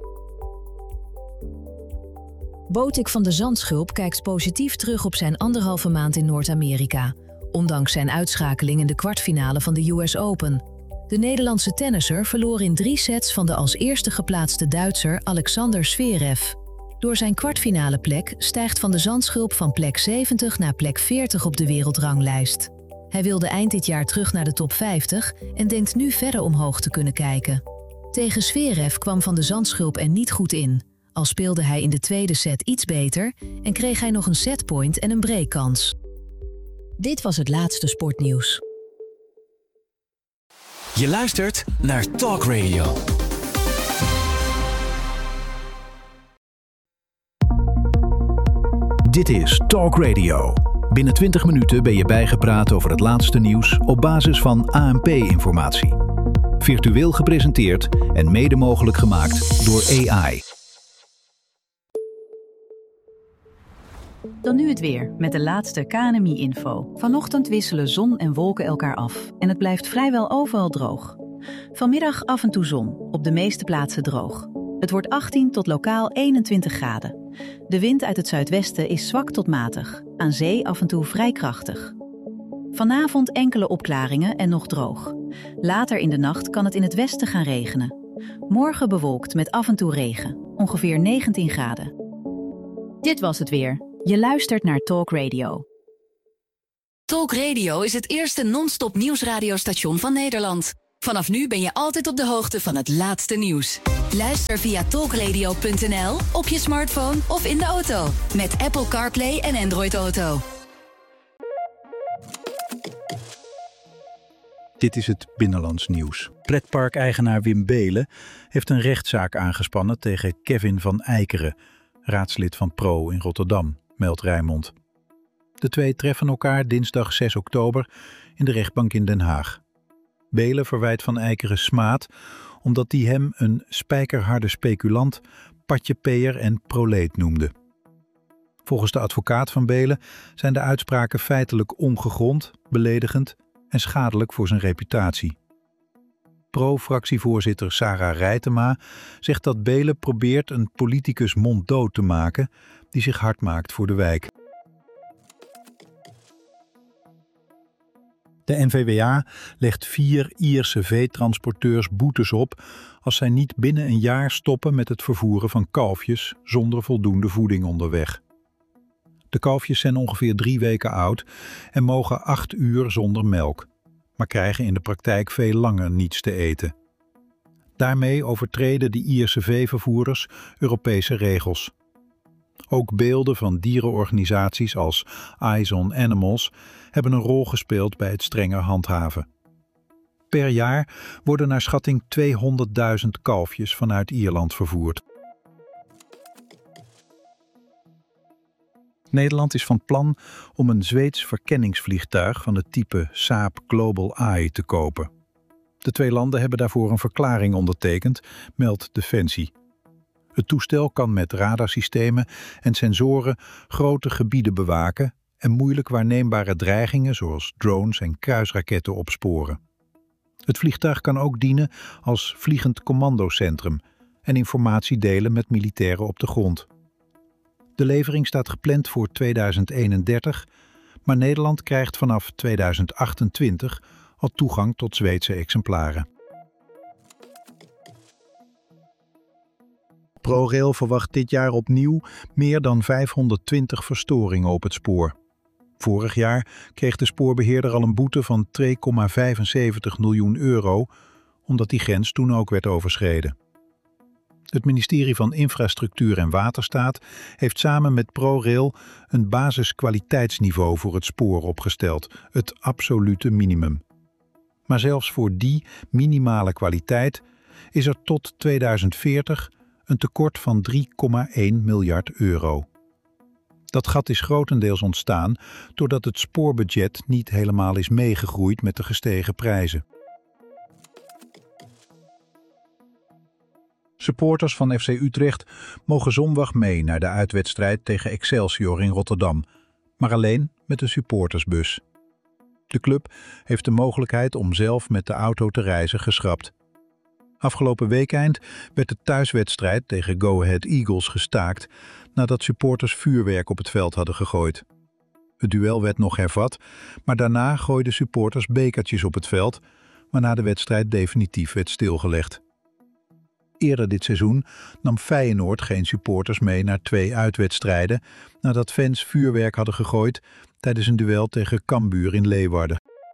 Botic van de Zandschulp kijkt positief terug op zijn anderhalve maand in Noord-Amerika, ondanks zijn uitschakeling in de kwartfinale van de U S Open. De Nederlandse tennisser verloor in drie sets van de als eerste geplaatste Duitser Alexander Zverev. Door zijn kwartfinale plek stijgt Van de Zandschulp van plek zeventig naar plek veertig op de wereldranglijst. Hij wilde eind dit jaar terug naar de top vijftig en denkt nu verder omhoog te kunnen kijken. Tegen Zverev kwam Van de Zandschulp er niet goed in. Al speelde hij in de tweede set iets beter en kreeg hij nog een setpoint en een breakkans. Dit was het laatste sportnieuws. Je luistert naar Talk Radio. Dit is Talk Radio. Binnen twintig minuten ben je bijgepraat over het laatste nieuws op basis van A N P-informatie. Virtueel gepresenteerd en mede mogelijk gemaakt door A I. Dan nu het weer, met de laatste K N M I-info. Vanochtend wisselen zon en wolken elkaar af en het blijft vrijwel overal droog. Vanmiddag af en toe zon, op de meeste plaatsen droog. Het wordt achttien tot lokaal eenentwintig graden. De wind uit het zuidwesten is zwak tot matig, aan zee af en toe vrij krachtig. Vanavond enkele opklaringen en nog droog. Later in de nacht kan het in het westen gaan regenen. Morgen bewolkt met af en toe regen, ongeveer negentien graden. Dit was het weer. Je luistert naar Talk Radio. Talk Radio is het eerste non-stop nieuwsradiostation van Nederland. Vanaf nu ben je altijd op de hoogte van het laatste nieuws. Luister via talkradio punt n l, op je smartphone of in de auto. Met Apple CarPlay en Android Auto. Dit is het Binnenlands Nieuws. Pretparkeigenaar Wim Beelen heeft een rechtszaak aangespannen tegen Kevin van Eikeren, raadslid van Pro in Rotterdam, meldt Rijnmond. De twee treffen elkaar dinsdag zes oktober in de rechtbank in Den Haag. Beelen verwijt van Eikeren smaad omdat hij hem een spijkerharde speculant, patjepeer en proleet noemde. Volgens de advocaat van Beelen zijn de uitspraken feitelijk ongegrond, beledigend en schadelijk voor zijn reputatie. Pro-fractievoorzitter Sarah Rijtema zegt dat Beelen probeert een politicus monddood te maken die zich hard maakt voor de wijk. De N V W A legt vier Ierse veetransporteurs boetes op als zij niet binnen een jaar stoppen met het vervoeren van kalfjes zonder voldoende voeding onderweg. De kalfjes zijn ongeveer drie weken oud en mogen acht uur zonder melk, maar krijgen in de praktijk veel langer niets te eten. Daarmee overtreden de Ierse veevervoerders Europese regels. Ook beelden van dierenorganisaties als Eyes on Animals hebben een rol gespeeld bij het strenger handhaven. Per jaar worden naar schatting tweehonderdduizend kalfjes vanuit Ierland vervoerd. Nederland is van plan om een Zweeds verkenningsvliegtuig van het type Saab Global Eye te kopen. De twee landen hebben daarvoor een verklaring ondertekend, meldt Defensie. Het toestel kan met radarsystemen en sensoren grote gebieden bewaken en moeilijk waarneembare dreigingen zoals drones en kruisraketten opsporen. Het vliegtuig kan ook dienen als vliegend commandocentrum en informatie delen met militairen op de grond. De levering staat gepland voor tweeduizend eenendertig, maar Nederland krijgt vanaf tweeduizend achtentwintig al toegang tot Zweedse exemplaren. ProRail verwacht dit jaar opnieuw meer dan vijfhonderdtwintig verstoringen op het spoor. Vorig jaar kreeg de spoorbeheerder al een boete van twee komma vijfenzeventig miljoen euro, omdat die grens toen ook werd overschreden. Het ministerie van Infrastructuur en Waterstaat heeft samen met ProRail een basiskwaliteitsniveau voor het spoor opgesteld, het absolute minimum. Maar zelfs voor die minimale kwaliteit is er tot tweeduizend veertig een tekort van drie komma één miljard euro. Dat gat is grotendeels ontstaan doordat het spoorbudget niet helemaal is meegegroeid met de gestegen prijzen. Supporters van F C Utrecht mogen zondag mee naar de uitwedstrijd tegen Excelsior in Rotterdam, maar alleen met een supportersbus. De club heeft de mogelijkheid om zelf met de auto te reizen geschrapt. Afgelopen weekeind werd de thuiswedstrijd tegen Go Ahead Eagles gestaakt nadat supporters vuurwerk op het veld hadden gegooid. Het duel werd nog hervat, maar daarna gooiden supporters bekertjes op het veld, waarna de wedstrijd definitief werd stilgelegd. Eerder dit seizoen nam Feyenoord geen supporters mee naar twee uitwedstrijden nadat fans vuurwerk hadden gegooid tijdens een duel tegen Cambuur in Leeuwarden.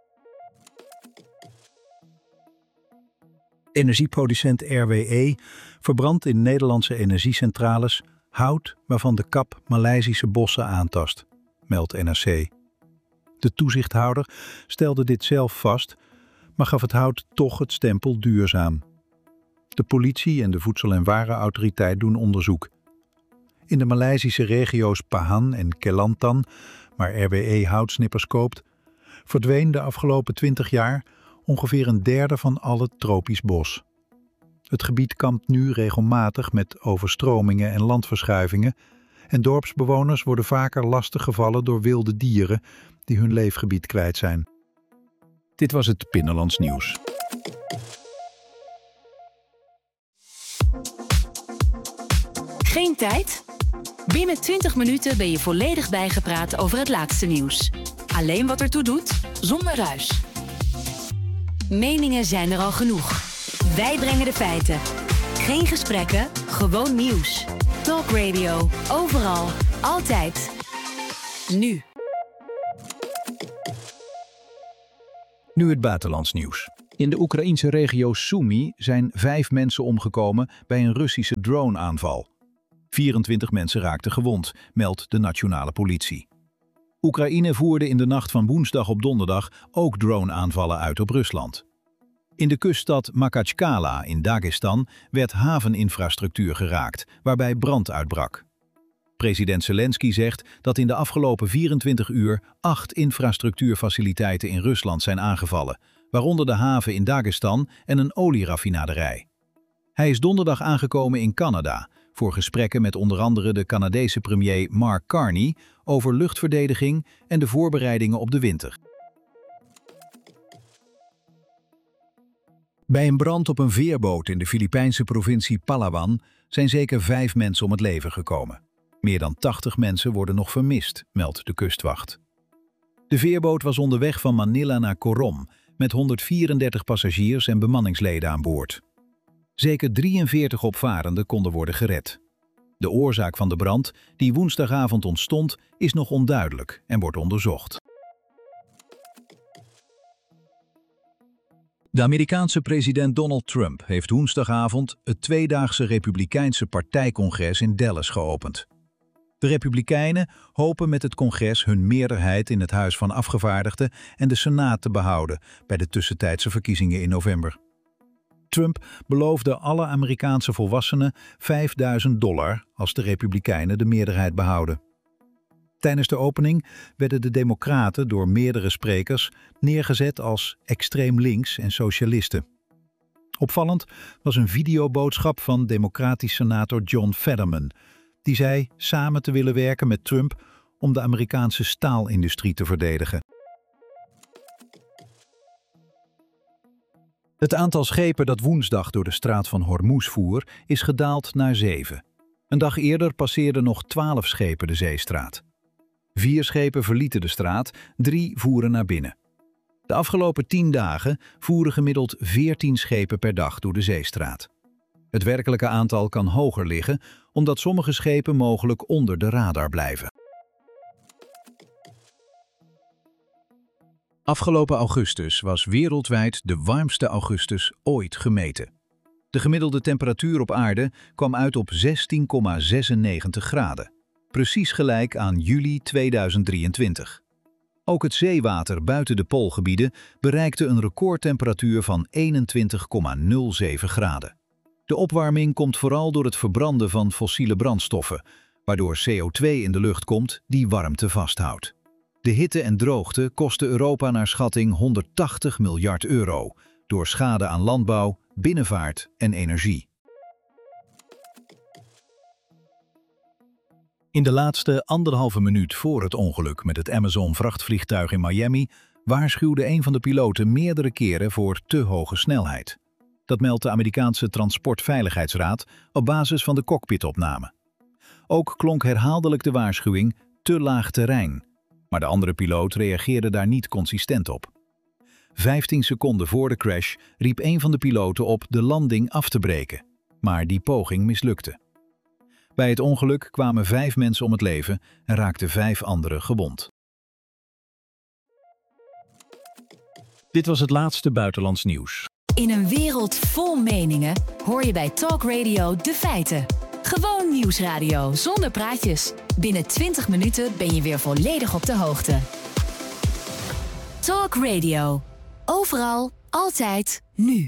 Energieproducent R W E verbrandt in Nederlandse energiecentrales hout waarvan de kap Maleisische bossen aantast, meldt N R C. De toezichthouder stelde dit zelf vast, maar gaf het hout toch het stempel duurzaam. De politie en de Voedsel- en Warenautoriteit doen onderzoek. In de Maleisische regio's Pahang en Kelantan, waar R W E houtsnippers koopt, verdween de afgelopen twintig jaar ongeveer een derde van al het tropisch bos. Het gebied kampt nu regelmatig met overstromingen en landverschuivingen en dorpsbewoners worden vaker lastiggevallen door wilde dieren die hun leefgebied kwijt zijn. Dit was het Binnenlands Nieuws. Geen tijd? Binnen twintig minuten ben je volledig bijgepraat over het laatste nieuws. Alleen wat ertoe doet, zonder ruis. Meningen zijn er al genoeg. Wij brengen de feiten. Geen gesprekken, gewoon nieuws. Talk Radio, overal, altijd. nu. Nu het buitenlands nieuws. In de Oekraïense regio Sumy zijn vijf mensen omgekomen bij een Russische drone-aanval. vierentwintig mensen raakten gewond, meldt de nationale politie. Oekraïne voerde in de nacht van woensdag op donderdag ook drone-aanvallen uit op Rusland. In de kuststad Makhachkala in Dagestan werd haveninfrastructuur geraakt, waarbij brand uitbrak. President Zelensky zegt dat in de afgelopen vierentwintig uur acht infrastructuurfaciliteiten in Rusland zijn aangevallen, waaronder de haven in Dagestan en een olieraffinaderij. Hij is donderdag aangekomen in Canada voor gesprekken met onder andere de Canadese premier Mark Carney over luchtverdediging en de voorbereidingen op de winter. Bij een brand op een veerboot in de Filipijnse provincie Palawan zijn zeker vijf mensen om het leven gekomen. Meer dan tachtig mensen worden nog vermist, meldt de kustwacht. De veerboot was onderweg van Manila naar Corom met honderdvierendertig passagiers en bemanningsleden aan boord. Zeker drieënveertig opvarenden konden worden gered. De oorzaak van de brand, die woensdagavond ontstond, is nog onduidelijk en wordt onderzocht. De Amerikaanse president Donald Trump heeft woensdagavond het tweedaagse Republikeinse partijcongres in Dallas geopend. De Republikeinen hopen met het congres hun meerderheid in het Huis van Afgevaardigden en de Senaat te behouden bij de tussentijdse verkiezingen in november. Trump beloofde alle Amerikaanse volwassenen vijfduizend dollar als de Republikeinen de meerderheid behouden. Tijdens de opening werden de Democraten door meerdere sprekers neergezet als extreem links en socialisten. Opvallend was een videoboodschap van democratisch senator John Fetterman, die zei samen te willen werken met Trump om de Amerikaanse staalindustrie te verdedigen. Het aantal schepen dat woensdag door de straat van Hormuz voer is gedaald naar zeven. Een dag eerder passeerden nog twaalf schepen de zeestraat. Vier schepen verlieten de straat, drie voeren naar binnen. De afgelopen tien dagen voeren gemiddeld veertien schepen per dag door de zeestraat. Het werkelijke aantal kan hoger liggen, omdat sommige schepen mogelijk onder de radar blijven. Afgelopen augustus was wereldwijd de warmste augustus ooit gemeten. De gemiddelde temperatuur op aarde kwam uit op zestien komma zesennegentig graden. Precies gelijk aan juli tweeduizend drieëntwintig. Ook het zeewater buiten de poolgebieden bereikte een recordtemperatuur van eenentwintig komma nul zeven graden. De opwarming komt vooral door het verbranden van fossiele brandstoffen, waardoor C O twee in de lucht komt die warmte vasthoudt. De hitte en droogte kosten Europa naar schatting honderdtachtig miljard euro, door schade aan landbouw, binnenvaart en energie. In de laatste anderhalve minuut voor het ongeluk met het Amazon-vrachtvliegtuig in Miami waarschuwde een van de piloten meerdere keren voor te hoge snelheid. Dat meldt de Amerikaanse Transportveiligheidsraad op basis van de cockpitopname. Ook klonk herhaaldelijk de waarschuwing te laag terrein, maar de andere piloot reageerde daar niet consistent op. Vijftien seconden voor de crash riep een van de piloten op de landing af te breken, maar die poging mislukte. Bij het ongeluk kwamen vijf mensen om het leven en raakten vijf anderen gewond. Dit was het laatste buitenlands nieuws. In een wereld vol meningen hoor je bij Talk Radio de feiten. Gewoon nieuwsradio zonder praatjes. Binnen twintig minuten ben je weer volledig op de hoogte. Talk Radio. Overal, altijd, nu.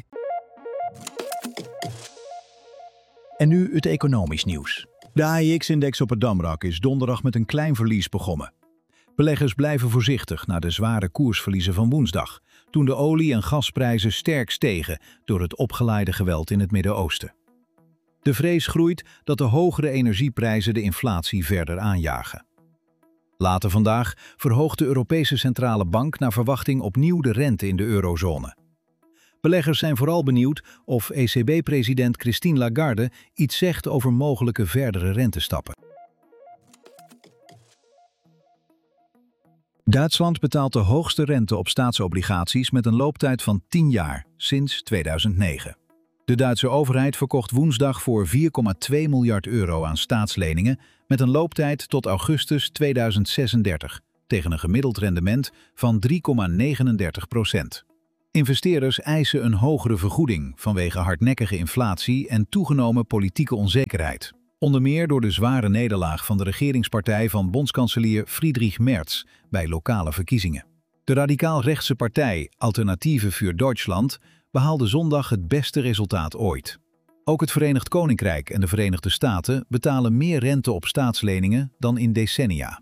En nu het economisch nieuws. De A E X-index op het Damrak is donderdag met een klein verlies begonnen. Beleggers blijven voorzichtig na de zware koersverliezen van woensdag, toen de olie- en gasprijzen sterk stegen door het opgeleide geweld in het Midden-Oosten. De vrees groeit dat de hogere energieprijzen de inflatie verder aanjagen. Later vandaag verhoogt de Europese Centrale Bank naar verwachting opnieuw de rente in de eurozone. Beleggers zijn vooral benieuwd of E C B-president Christine Lagarde iets zegt over mogelijke verdere rentestappen. Duitsland betaalt de hoogste rente op staatsobligaties met een looptijd van tien jaar sinds tweeduizend negen. De Duitse overheid verkocht woensdag voor vier komma twee miljard euro aan staatsleningen met een looptijd tot augustus tweeduizend zesendertig, tegen een gemiddeld rendement van drie komma negenendertig procent. Investeerders eisen een hogere vergoeding vanwege hardnekkige inflatie en toegenomen politieke onzekerheid. Onder meer door de zware nederlaag van de regeringspartij van bondskanselier Friedrich Merz bij lokale verkiezingen. De radicaal-rechtse partij Alternative für Deutschland behaalde zondag het beste resultaat ooit. Ook het Verenigd Koninkrijk en de Verenigde Staten betalen meer rente op staatsleningen dan in decennia.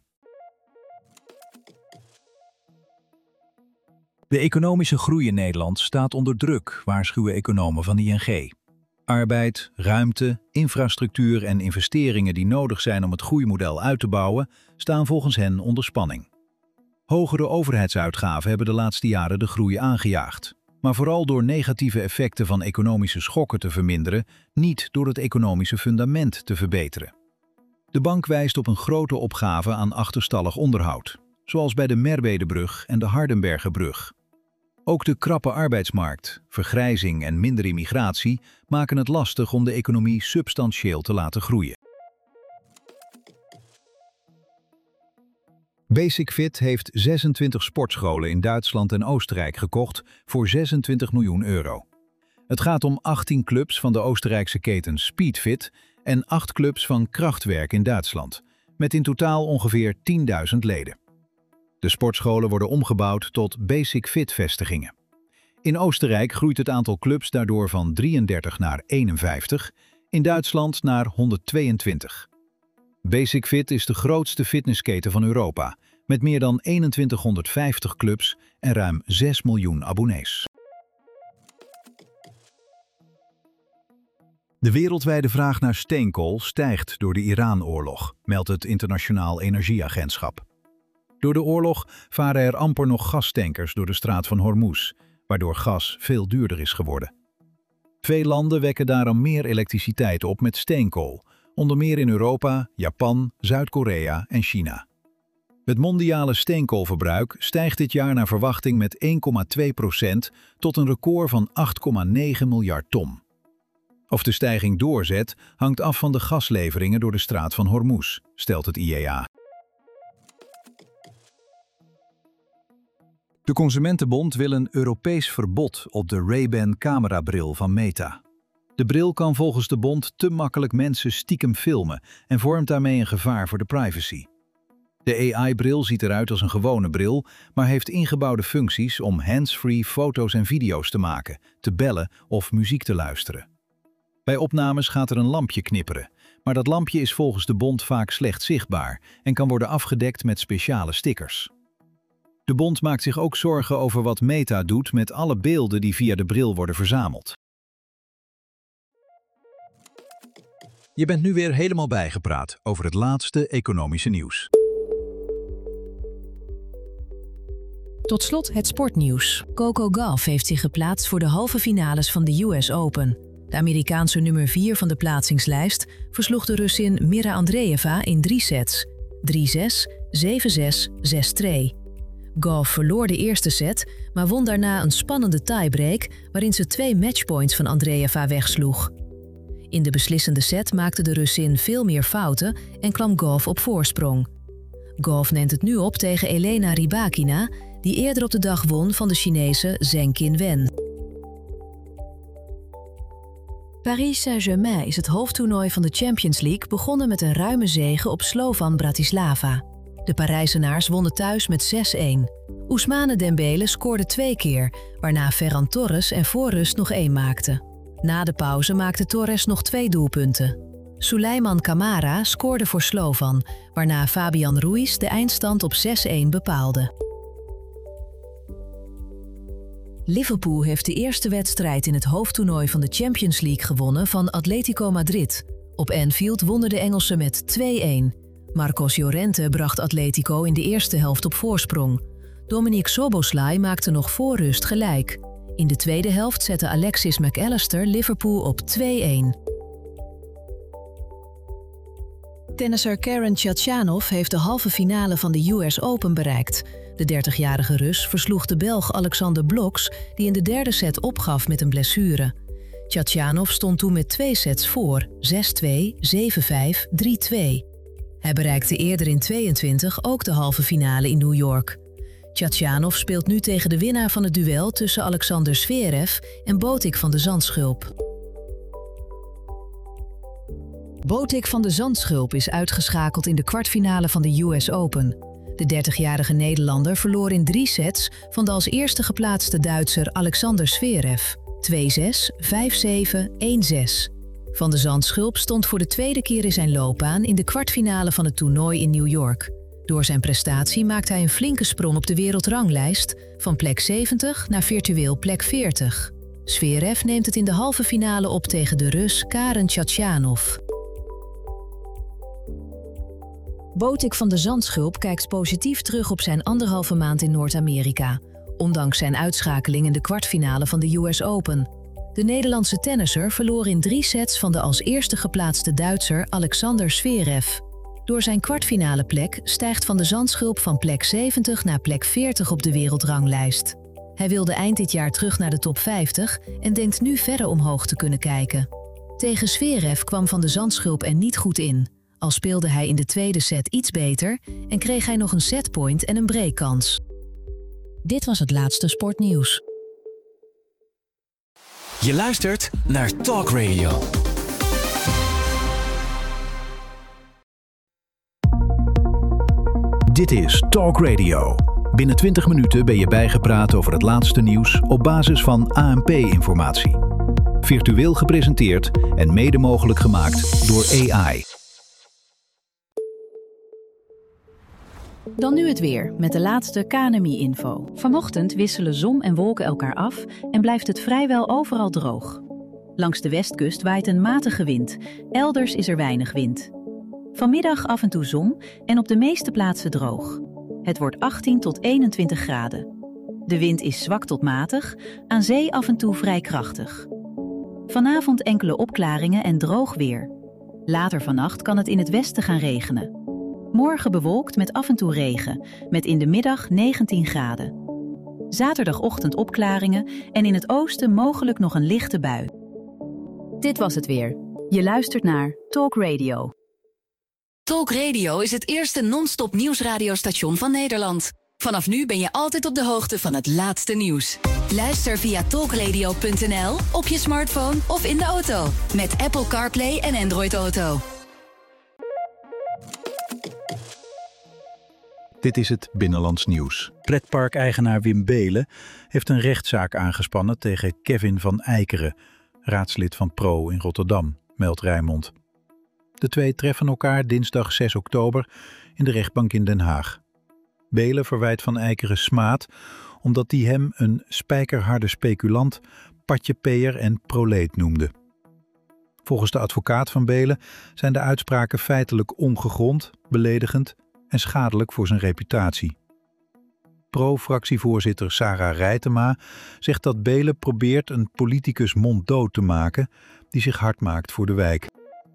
De economische groei in Nederland staat onder druk, waarschuwen economen van I N G. Arbeid, ruimte, infrastructuur en investeringen die nodig zijn om het groeimodel uit te bouwen, staan volgens hen onder spanning. Hogere overheidsuitgaven hebben de laatste jaren de groei aangejaagd, maar vooral door negatieve effecten van economische schokken te verminderen, niet door het economische fundament te verbeteren. De bank wijst op een grote opgave aan achterstallig onderhoud, zoals bij de Merwedebrug en de Hardenbergerbrug. Ook de krappe arbeidsmarkt, vergrijzing en minder immigratie maken het lastig om de economie substantieel te laten groeien. Basic-Fit heeft zesentwintig sportscholen in Duitsland en Oostenrijk gekocht voor zesentwintig miljoen euro. Het gaat om achttien clubs van de Oostenrijkse keten Speedfit en acht clubs van Krachtwerk in Duitsland, met in totaal ongeveer tienduizend leden. De sportscholen worden omgebouwd tot Basic-Fit-vestigingen. In Oostenrijk groeit het aantal clubs daardoor van drieëndertig naar eenenvijftig, in Duitsland naar honderdtweeëntwintig. Basic-Fit is de grootste fitnessketen van Europa, met meer dan eenentwintighonderdvijftig clubs en ruim zes miljoen abonnees. De wereldwijde vraag naar steenkool stijgt door de Iran-oorlog, meldt het Internationaal Energieagentschap. Door de oorlog varen er amper nog gastankers door de straat van Hormuz, waardoor gas veel duurder is geworden. Veel landen wekken daarom meer elektriciteit op met steenkool, onder meer in Europa, Japan, Zuid-Korea en China. Het mondiale steenkoolverbruik stijgt dit jaar naar verwachting met één komma twee procent tot een record van acht komma negen miljard ton. Of de stijging doorzet, hangt af van de gasleveringen door de straat van Hormuz, stelt het I E A. De Consumentenbond wil een Europees verbod op de Ray-Ban camerabril van Meta. De bril kan volgens de bond te makkelijk mensen stiekem filmen en vormt daarmee een gevaar voor de privacy. De A I-bril ziet eruit als een gewone bril, maar heeft ingebouwde functies om hands-free foto's en video's te maken, te bellen of muziek te luisteren. Bij opnames gaat er een lampje knipperen, maar dat lampje is volgens de bond vaak slecht zichtbaar en kan worden afgedekt met speciale stickers. De bond maakt zich ook zorgen over wat Meta doet met alle beelden die via de bril worden verzameld. Je bent nu weer helemaal bijgepraat over het laatste economische nieuws. Tot slot het sportnieuws. Coco Gauff heeft zich geplaatst voor de halve finales van de U S Open. De Amerikaanse nummer vier van de plaatsingslijst versloeg de Russin Mira Andreeva in drie sets. drie zes, zeven zes, zes twee. Gauff verloor de eerste set, maar won daarna een spannende tiebreak waarin ze twee matchpoints van Andreeva wegsloeg. In de beslissende set maakte de Russin veel meer fouten en kwam Gauff op voorsprong. Gauff neemt het nu op tegen Elena Rybakina, die eerder op de dag won van de Chinese Zheng Qinwen. Paris Saint-Germain is het hoofdtoernooi van de Champions League begonnen met een ruime zege op Slovan Bratislava. De Parijzenaars wonnen thuis met zes een. Ousmane Dembele scoorde twee keer, waarna Ferran Torres en voor rust nog één maakte. Na de pauze maakte Torres nog twee doelpunten. Souleymane Camara scoorde voor Slovan, waarna Fabian Ruiz de eindstand op zes een bepaalde. Liverpool heeft de eerste wedstrijd in het hoofdtoernooi van de Champions League gewonnen van Atletico Madrid. Op Anfield wonnen de Engelsen met twee een. Marcos Llorente bracht Atletico in de eerste helft op voorsprong. Dominic Szoboszlai maakte nog voor rust gelijk. In de tweede helft zette Alexis McAllister Liverpool op twee een. Tennisser Karen Khachanov heeft de halve finale van de U S Open bereikt. De dertigjarige Rus versloeg de Belg Alexander Bloks, die in de derde set opgaf met een blessure. Tjatjanov stond toen met twee sets voor, zes twee, zeven vijf, drie twee. Hij bereikte eerder in tweeëntwintig ook de halve finale in New York. Tjatjanov speelt nu tegen de winnaar van het duel tussen Alexander Zverev en Botic van de Zandschulp. Botic van de Zandschulp is uitgeschakeld in de kwartfinale van de U S Open. De dertigjarige Nederlander verloor in drie sets van de als eerste geplaatste Duitser Alexander Zverev. twee zes, vijf zeven, een zes. Van de Zandschulp stond voor de tweede keer in zijn loopbaan in de kwartfinale van het toernooi in New York. Door zijn prestatie maakt hij een flinke sprong op de wereldranglijst, van plek zeventig naar virtueel plek veertig. Zverev neemt het in de halve finale op tegen de Rus Karen Tjatjanov. Botic van de Zandschulp kijkt positief terug op zijn anderhalve maand in Noord-Amerika, ondanks zijn uitschakeling in de kwartfinale van de U S Open. De Nederlandse tennisser verloor in drie sets van de als eerste geplaatste Duitser Alexander Zverev. Door zijn kwartfinale plek stijgt Van de Zandschulp van plek zeventig naar plek veertig op de wereldranglijst. Hij wilde eind dit jaar terug naar de top vijftig en denkt nu verder omhoog te kunnen kijken. Tegen Zverev kwam Van de Zandschulp er niet goed in. Al speelde hij in de tweede set iets beter en kreeg hij nog een setpoint en een breakkans. Dit was het laatste sportnieuws. Je luistert naar Talk Radio. Dit is Talk Radio. Binnen twintig minuten ben je bijgepraat over het laatste nieuws op basis van A N P-informatie. Virtueel gepresenteerd en mede mogelijk gemaakt door A I. Dan nu het weer, met de laatste K N M I-info. Vanochtend wisselen zon en wolken elkaar af en blijft het vrijwel overal droog. Langs de westkust waait een matige wind, elders is er weinig wind. Vanmiddag af en toe zon en op de meeste plaatsen droog. Het wordt achttien tot eenentwintig graden. De wind is zwak tot matig, aan zee af en toe vrij krachtig. Vanavond enkele opklaringen en droog weer. Later vannacht kan het in het westen gaan regenen. Morgen bewolkt met af en toe regen, met in de middag negentien graden. Zaterdagochtend opklaringen en in het oosten mogelijk nog een lichte bui. Dit was het weer. Je luistert naar Talk Radio. Talk Radio is het eerste non-stop nieuwsradiostation van Nederland. Vanaf nu ben je altijd op de hoogte van het laatste nieuws. Luister via talkradio punt n l, op je smartphone of in de auto. Met Apple CarPlay en Android Auto. Dit is het Binnenlands Nieuws. Pretparkeigenaar Wim Beelen heeft een rechtszaak aangespannen tegen Kevin van Eikeren, raadslid van Pro in Rotterdam, meldt Rijnmond. De twee treffen elkaar dinsdag zes oktober in de rechtbank in Den Haag. Beelen verwijt Van Eikeren smaad omdat hij hem een spijkerharde speculant, patjepeer en proleet noemde. Volgens de advocaat van Beelen zijn de uitspraken feitelijk ongegrond, beledigend en schadelijk voor zijn reputatie. Pro-fractievoorzitter Sarah Rijtema zegt dat Beelen probeert een politicus monddood te maken die zich hard maakt voor de wijk.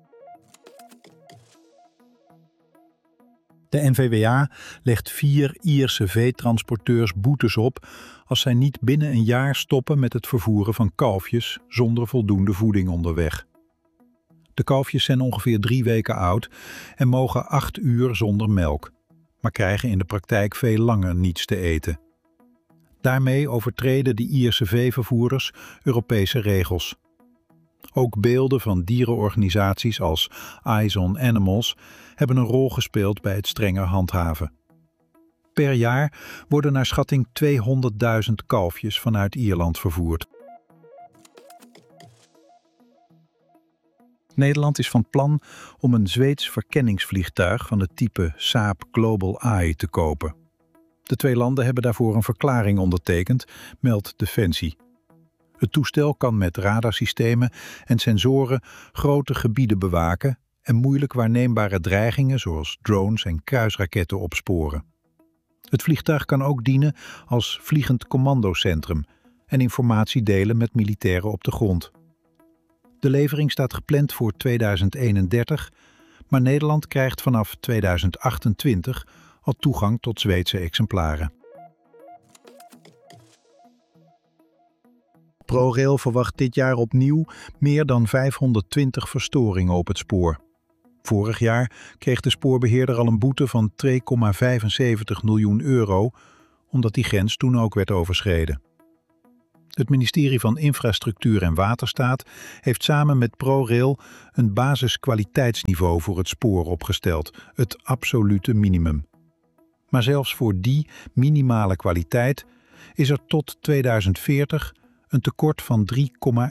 De N V W A legt vier Ierse veetransporteurs boetes op als zij niet binnen een jaar stoppen met het vervoeren van kalfjes zonder voldoende voeding onderweg. De kalfjes zijn ongeveer drie weken oud en mogen acht uur zonder melk, maar krijgen in de praktijk veel langer niets te eten. Daarmee overtreden de Ierse veevervoerders Europese regels. Ook beelden van dierenorganisaties als Eyes on Animals hebben een rol gespeeld bij het strenger handhaven. Per jaar worden naar schatting tweehonderdduizend kalfjes vanuit Ierland vervoerd. Nederland is van plan om een Zweeds verkenningsvliegtuig van het type Saab Global Eye te kopen. De twee landen hebben daarvoor een verklaring ondertekend, meldt Defensie. Het toestel kan met radarsystemen en sensoren grote gebieden bewaken en moeilijk waarneembare dreigingen zoals drones en kruisraketten opsporen. Het vliegtuig kan ook dienen als vliegend commandocentrum en informatie delen met militairen op de grond. De levering staat gepland voor tweeduizend eenendertig, maar Nederland krijgt vanaf tweeduizend achtentwintig al toegang tot Zweedse exemplaren. ProRail verwacht dit jaar opnieuw meer dan vijfhonderdtwintig verstoringen op het spoor. Vorig jaar kreeg de spoorbeheerder al een boete van twee komma vijfenzeventig miljoen euro, omdat die grens toen ook werd overschreden. Het ministerie van Infrastructuur en Waterstaat heeft samen met ProRail een basiskwaliteitsniveau voor het spoor opgesteld, het absolute minimum. Maar zelfs voor die minimale kwaliteit is er tot tweeduizend veertig een tekort van drie komma